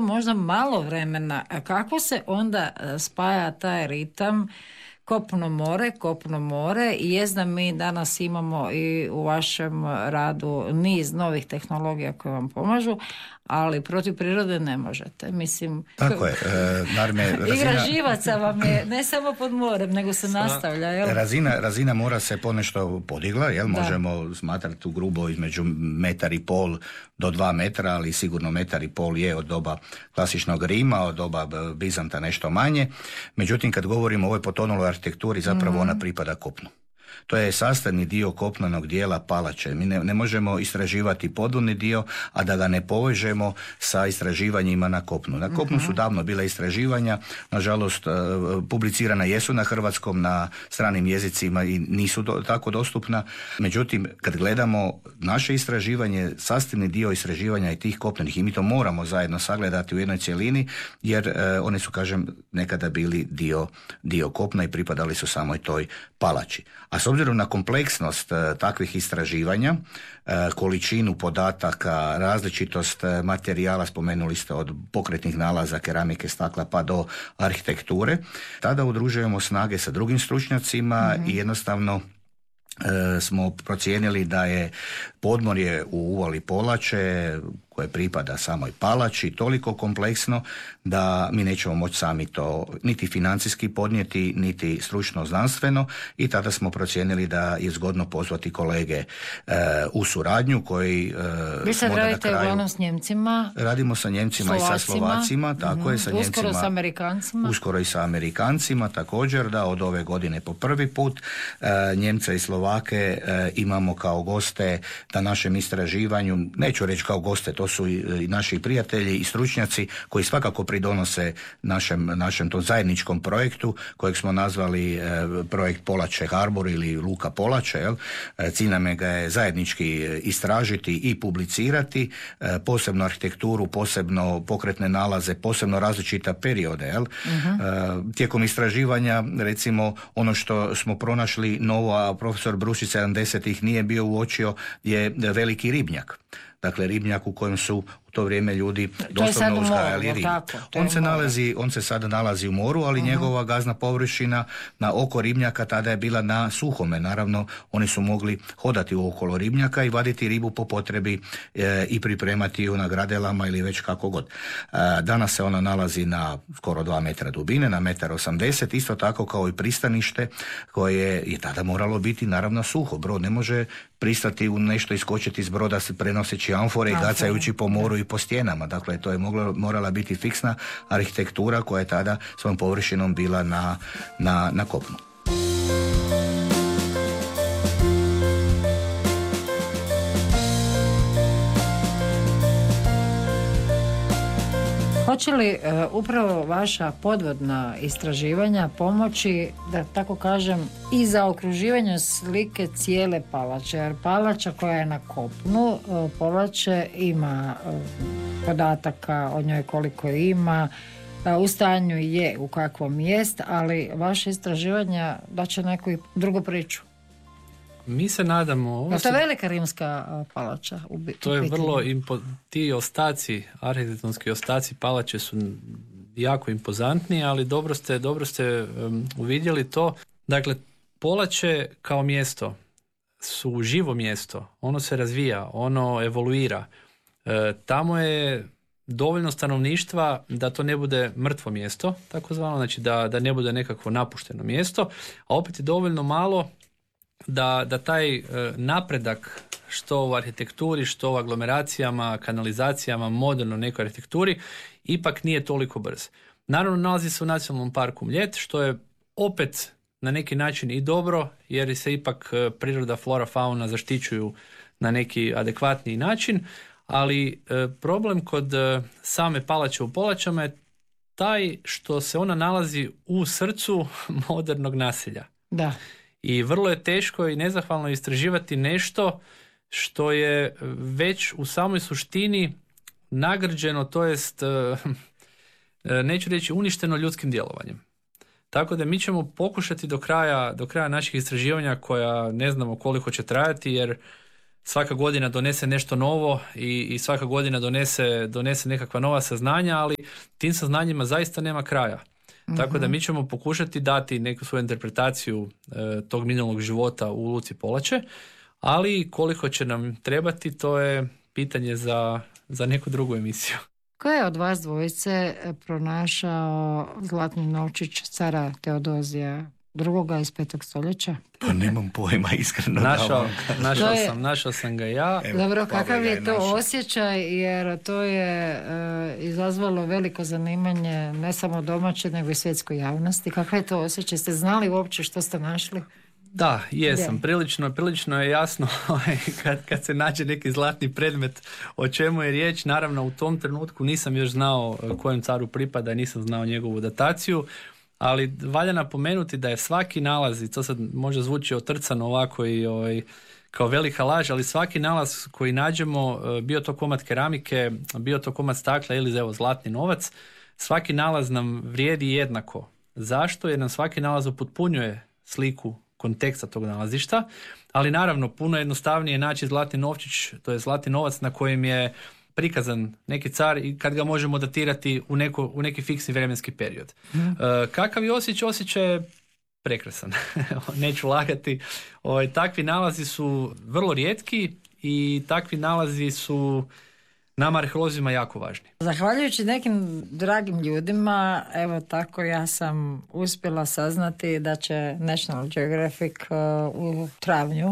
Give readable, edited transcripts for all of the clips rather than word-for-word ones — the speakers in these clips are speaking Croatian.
možda malo vremena. A kako se onda spaja taj ritam kopno more i jest da mi danas imamo i u vašem radu niz novih tehnologija koje vam pomažu, ali protiv prirode ne možete. Mislim, tako je. Naravno, igra živaca vam je ne samo pod morem, nego se nastavlja. Jel? Razina mora se ponešto podigla, jel? Možemo smatrati tu grubo između 1,5 m do 2 metra, ali sigurno 1,5 m je od doba klasičnog Rima, od doba Bizanta nešto manje. Međutim, kad govorimo o ovoj potonuloj arhitekturi, zapravo ona pripada kopnu. To je sastavni dio kopnenog dijela palače. Mi ne možemo istraživati podvodni dio, a da ga ne povežemo sa istraživanjima na kopnu. Na kopnu su davno bila istraživanja, nažalost publicirana jesu na hrvatskom, na stranim jezicima i nisu tako dostupna. Međutim, kad gledamo naše istraživanje, sastavni dio istraživanja i tih kopnenih, i mi to moramo zajedno sagledati u jednoj cjelini, jer one su, kažem, nekada bili dio kopna i pripadali su samoj toj palači. A s obzirom na kompleksnost takvih istraživanja, količinu podataka, različitost materijala, spomenuli ste od pokretnih nalaza, keramike, stakla pa do arhitekture, tada udružujemo snage sa drugim stručnjacima i jednostavno smo procijenili da je podmorje u uvali Polače, koje pripada samoj palači, toliko kompleksno da mi nećemo moći sami to niti financijski podnijeti, niti stručno znanstveno, i tada smo procijenili da je zgodno pozvati kolege u suradnju koji... Vi sad radite uglavnom s Njemcima? Radimo sa Njemcima i sa Slovacima, tako je, sa Njemcima. Uskoro sa Amerikancima? Uskoro i sa Amerikancima, također, da, od ove godine po prvi put. Njemce i Slovake imamo kao goste na našem istraživanju, neću reći kao goste, to su i naši prijatelji i stručnjaci koji svakako pridonose našem tom zajedničkom projektu kojeg smo nazvali projekt Polače Harbor ili Luka Polače. Jel? Cilj nam ga je zajednički istražiti i publicirati, posebno arhitekturu, posebno pokretne nalaze, posebno različita periode. Jel? Tijekom istraživanja, recimo, ono što smo pronašli novo, a profesor Brusić 70-ih nije bio uočio, je veliki ribnjak. Dakle, ribnjak u kojem su u to vrijeme ljudi doslovno uzgajali ribu. On se sada nalazi u moru, ali njegova gazna površina na oko ribnjaka tada je bila na suhome. Naravno, oni su mogli hodati okolo ribnjaka i vaditi ribu po potrebi i pripremati ju na gradelama ili već kako god. Danas se ona nalazi na skoro 2 metra dubine, na 1,80 m, isto tako kao i pristanište koje je tada moralo biti naravno suho. Brod ne može pristati u nešto, iskočiti iz broda prenoseći amfore i gacajući po moru i po stijenama. Dakle, to je morala biti fiksna arhitektura koja je tada svojom površinom bila na kopnu. Hoće li upravo vaša podvodna istraživanja pomoći, da tako kažem, i za okruživanje slike cijele palače? Jer palača koja je na kopnu, Polače ima podataka o njoj koliko ima, u stanju je u kakvom jest, ali vaše istraživanja daće neku drugu priču. Mi se nadamo... To je velika rimska palača. To je vrlo... Ti ostaci, arhitektonski ostaci palače su jako impozantni, ali dobro ste uvidjeli to. Dakle, Polače kao mjesto su živo mjesto. Ono se razvija, ono evoluira. Tamo je dovoljno stanovništva da to ne bude mrtvo mjesto, takozvano, znači da ne bude nekakvo napušteno mjesto, a opet je dovoljno malo da taj napredak što u arhitekturi, što u aglomeracijama, kanalizacijama, modernoj nekoj arhitekturi, ipak nije toliko brz. Naravno, nalazi se u Nacionalnom parku Mljet, što je opet na neki način i dobro, jer se ipak priroda, flora, fauna zaštićuju na neki adekvatniji način, ali problem kod same palače u Polačama je taj što se ona nalazi u srcu modernog naselja. Da. I vrlo je teško i nezahvalno istraživati nešto što je već u samoj suštini nagrđeno, to jest, neću reći uništeno ljudskim djelovanjem. Tako da mi ćemo pokušati do kraja naših istraživanja, koja ne znamo koliko će trajati, jer svaka godina donese nešto novo i svaka godina donese nekakva nova saznanja, ali tim saznanjima zaista nema kraja. Tako da mi ćemo pokušati dati neku svoju interpretaciju tog minulog života u luci Polače, ali koliko će nam trebati, to je pitanje za neku drugu emisiju. Ko je od vas dvojice pronašao zlatni novčić cara Teodozija II. Iz 5. stoljeća? Pa nemam pojma, iskreno. Našao sam ga ja. Dobro, kakav je to osjećaj, jer to je izazvalo veliko zanimanje ne samo domaće, nego i svjetskoj javnosti. Kakav je to osjećaj? Ste znali uopće što ste našli? Da, jesam. Prilično je jasno kad se nađe neki zlatni predmet o čemu je riječ. Naravno, u tom trenutku nisam još znao kojem caru pripada, nisam znao njegovu dataciju, ali valja napomenuti da je svaki nalaz, i to sad može zvuči otrcano ovako i kao velika laž, ali svaki nalaz koji nađemo, bio to komad keramike, bio to komad stakla ili evo zlatni novac, svaki nalaz nam vrijedi jednako. Zašto? Jer nam svaki nalaz upotpunjuje sliku konteksta tog nalazišta, ali naravno puno jednostavnije naći zlatni novčić, to je zlatni novac na kojem je prikazan neki car i kad ga možemo datirati u neki fiksni vremenski period. Kakav je osjećaj? Osjećaj je prekrasan. Neću lagati. Takvi nalazi su vrlo rijetki i takvi nalazi su nama arheolozima jako važni. Zahvaljujući nekim dragim ljudima, evo tako ja sam uspjela saznati da će National Geographic u travnju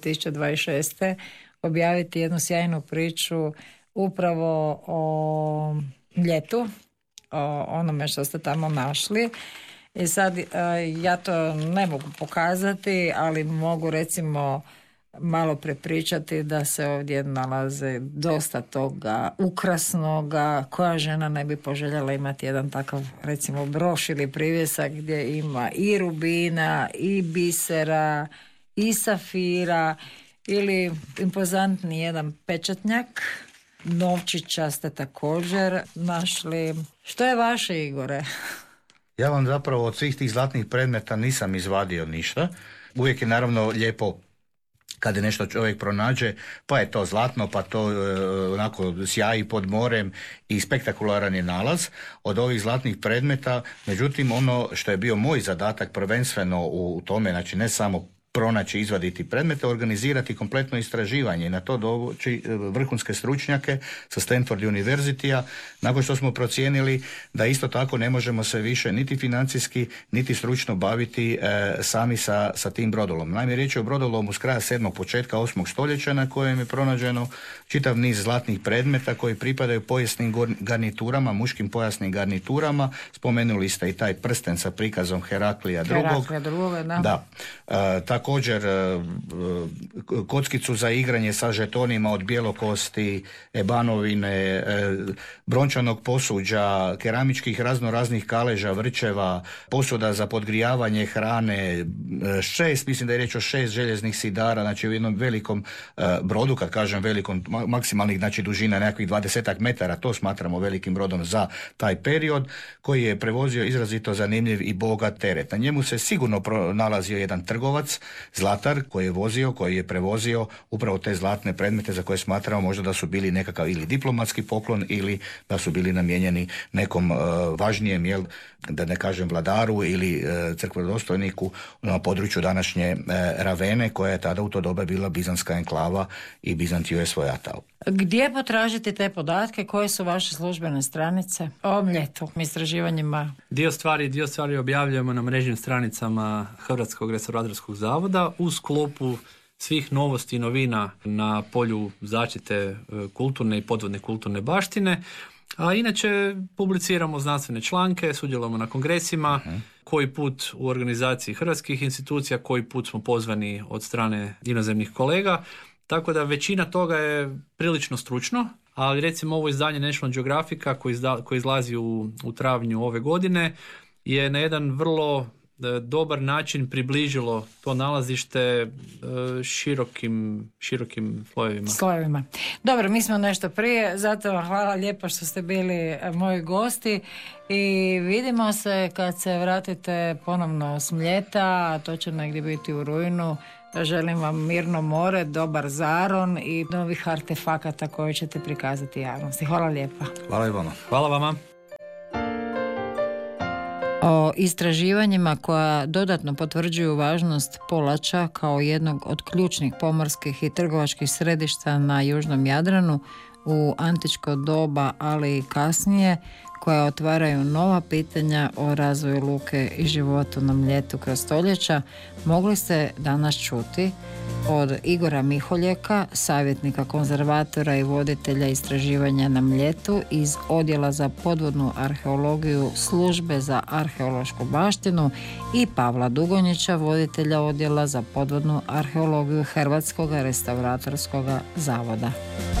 2026. objaviti jednu sjajnu priču upravo o ljetu, o onome što ste tamo našli. I sad ja to ne mogu pokazati, ali mogu recimo malo prepričati da se ovdje nalaze dosta toga ukrasnoga. Koja žena ne bi poželjela imati jedan takav recimo broš ili privjesak gdje ima i rubina, i bisera, i safira, ili impozantni jedan pečatnjak. Novčića ste također našli. Što je vaše, Igore? Ja vam zapravo od svih tih zlatnih predmeta nisam izvadio ništa. Uvijek je naravno lijepo kada nešto čovjek pronađe, pa je to zlatno, pa to onako sjaji pod morem i spektakularan je nalaz od ovih zlatnih predmeta. Međutim, ono što je bio moj zadatak prvenstveno u tome, znači ne samo pronaći, izvaditi predmete, organizirati kompletno istraživanje i na to doći vrhunske stručnjake sa Stanford Universitya, nakon što smo procijenili da isto tako ne možemo se više niti financijski, niti stručno baviti sami sa tim brodolom. Naime, riječ je o brodolomu s kraja 7. početka 8. stoljeća na kojem je pronađeno čitav niz zlatnih predmeta koji pripadaju povijesnim garniturama, muškim pojasnim garniturama. Spomenuli ste i taj prsten sa prikazom Heraklija II. Da. Također kockicu za igranje sa žetonima od bijelokosti, ebanovine, brončanog posuđa, keramičkih raznoraznih kaleža, vrčeva, posuda za podgrijavanje hrane, 6, mislim da je riječ o 6 željeznih sidara, znači u jednom velikom brodu, kad kažem velikom, maksimalnih znači dužina nekakvih 20 metara, to smatramo velikim brodom za taj period, koji je prevozio izrazito zanimljiv i bogat teret. Na njemu se sigurno nalazio jedan trgovac, zlatar, koji je prevozio upravo te zlatne predmete za koje smatramo možda da su bili nekakav ili diplomatski poklon ili da su bili namijenjeni nekom važnijem, da ne kažem vladaru ili crkvodostojniku na području današnje Ravene, koja je tada u to doba bila bizantska enklava i Bizantiju je svojatao. Gdje potražiti te podatke? Koje su vaše službene stranice o ovom ljetu istraživanjima? Dio stvari objavljujemo na mrežnim stranicama Hrvatskog restauratorskog zavoda u sklopu svih novosti i novina na polju zaštite kulturne i podvodne kulturne baštine. A inače publiciramo znanstvene članke, sudjelujemo na kongresima, koji put u organizaciji hrvatskih institucija, koji put smo pozvani od strane inozemnih kolega. Tako da većina toga je prilično stručno, ali recimo ovo izdanje National Geographica koji izlazi u travnju ove godine je na jedan vrlo dobar način približilo to nalazište širokim slojevima. Dobro, mi smo nešto prije, zato vam hvala lijepo što ste bili moji gosti i vidimo se kad se vratite ponovno s Mljeta, a to će negdje biti u rujnu. Želim vam mirno more, dobar zaron i novih artefakata koje ćete prikazati javnosti. Hvala lijepa. Hvala i vama. Hvala vama. O istraživanjima koja dodatno potvrđuju važnost Polača kao jednog od ključnih pomorskih i trgovačkih središta na Južnom Jadranu u antičko doba, ali i kasnije, koja otvaraju nova pitanja o razvoju luke i životu na Mljetu kroz stoljeća, mogli ste danas čuti od Igora Miholjeka, savjetnika konzervatora i voditelja istraživanja na Mljetu iz Odjela za podvodnu arheologiju Službe za arheološku baštinu, i Pavla Dugonjića, voditelja Odjela za podvodnu arheologiju Hrvatskog restauratorskog zavoda.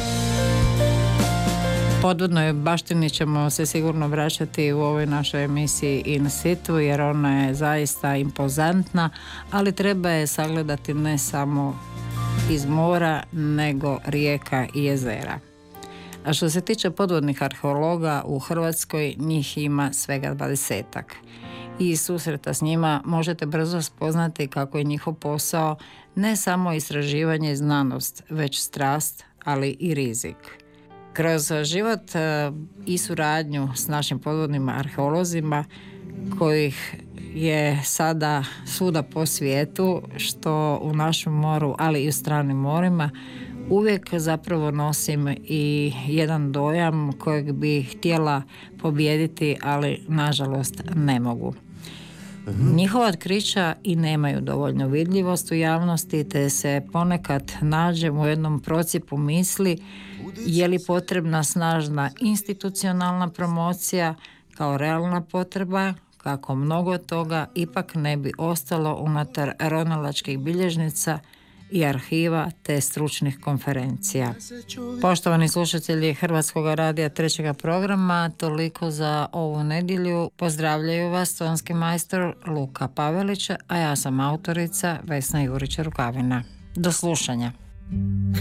Podvodnoj baštini ćemo se sigurno vraćati u ovoj našoj emisiji In situ, jer ona je zaista impozantna, ali treba je sagledati ne samo iz mora, nego rijeka i jezera. A što se tiče podvodnih arheologa u Hrvatskoj, njih ima svega 20-ak. I iz susreta s njima možete brzo spoznati kako je njihov posao ne samo istraživanje i znanost, već strast, ali i rizik. Kroz život i suradnju s našim podvodnim arheolozima, kojih je sada svuda po svijetu, što u našem moru, ali i u stranim morima, uvijek zapravo nosim i jedan dojam kojeg bi htjela pobijediti, ali nažalost ne mogu. Njihova otkrića i nemaju dovoljno vidljivost u javnosti, te se ponekad nađem u jednom procjepu misli je li potrebna snažna institucionalna promocija kao realna potreba, kako mnogo toga ipak ne bi ostalo unutar ronilačkih bilježnica i arhiva te stručnih konferencija. Poštovani slušatelji Hrvatskog radija 3. programa, toliko za ovu nedjelju. Pozdravljaju vas tonski majstor Luka Pavelić, a ja sam autorica Vesna Jurić Rukavina. Do slušanja.